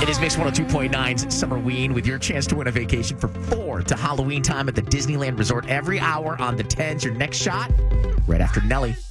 It is Mix 102.9's Summerween with your chance to win a vacation for 4 to Halloween time at the Disneyland Resort every hour on the 10s. Your next shot right after Nelly.